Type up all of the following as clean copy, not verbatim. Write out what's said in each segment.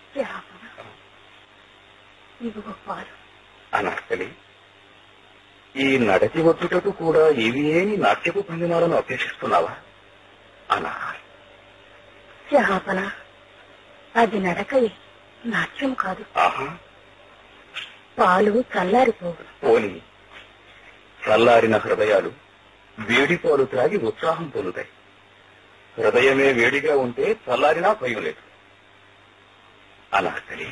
ఇదిగో పాలు. అనార్కలి, ఈ నడచి వచ్చుటకు కూడా ఇవి ఏమి నాట్యపు భంగిమాలను అభ్యసిస్తున్నావా? అనా శాపన, అది నడకయే, నాట్యం కాదు. ఆహా, పాలు చల్లారిపోవు. పోని చల్లారిన హృదయాలు వేడి పాలు త్రాగి ఉత్సాహం పొందుతాయి. హృదయమే వేడిగా ఉంటే చల్లారినా భయం లేదు. అనార్కలి,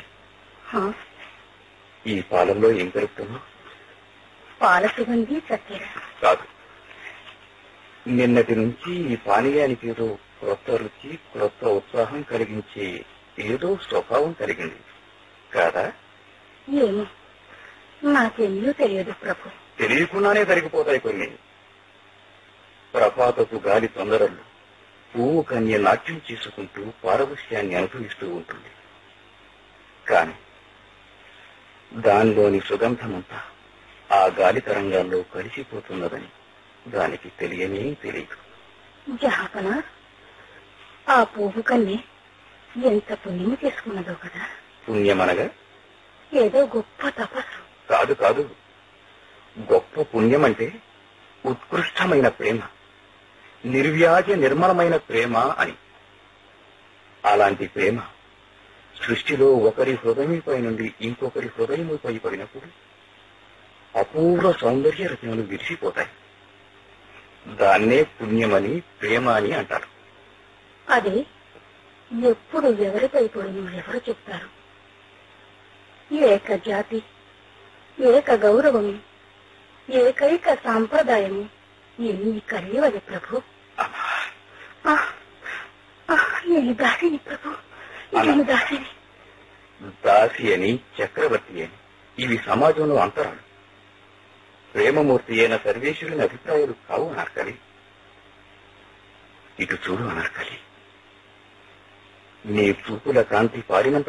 ఈ పాలల్లో ఏం కలుపుతున్నావు? పాల సుగంధి చక్కెర. కాదు, నిన్నటి నుంచి ఈ పానీయానికి ఏదో క్రొత్త రుచి, క్రొత్త ఉత్సాహం కలిగించే ఏదో స్వభావం కలిగింది కాదా? ఏమో, నాకెన్నో తెలియదు ప్రభు. తెలియకుండానే జరిగిపోతాయి కొన్ని. ప్రపాతపు గాలి తొందరలు పువ్వు కన్య నాట్యం చేసుకుంటూ పారవశ్యాన్ని అనుభవిస్తూ ఉంటుంది. కాని దానిలోని సుగంధమంతా ఆ గాలి తరంగాల్లో కలిసిపోతున్నదని దానికి తెలియనే తెలియదు. జహాపన, ఆ పువ్వు కన్నే ఎంత పుణ్యము చేసుకున్నదో కదా. పుణ్యమనగా ఏదో గొప్ప తపస్సు. కాదు కాదు, గొప్ప పుణ్యమంటే ఉత్కృష్టమైన ప్రేమ, నిర్వ్యాజ నిర్మలమైన ప్రేమ అని. అలాంటి ప్రేమ సృష్టిలో ఒకరి హృదయంపై నుండి ఇంకొకరి హృదయముపై పడినప్పుడు అపూర్వ సౌందర్య రచనలు విరిసిపోతాయి. దాన్నే పుణ్యమని, ప్రేమ అని అంటారు. అది ఎప్పుడు ఎవరిపై పడును ఎవరు చెప్తారు? ఏక జాతి, ఏక గౌరవము, ఏకైక సాంప్రదాయము ఎన్ని కలియవది ప్రభు. నేను దాసిని ప్రభు, నేను దాసిని. దాసి అని, చక్రవర్తి అని ఇవి సమాజంలో అంతరాలు. ప్రేమమూర్తి అయిన సర్వేశ్వరుని అభిప్రాయాలు కావు అనార్కలి. ఇటు చూడు అనార్కలి, నీ చూపుల కాంతి పారినంత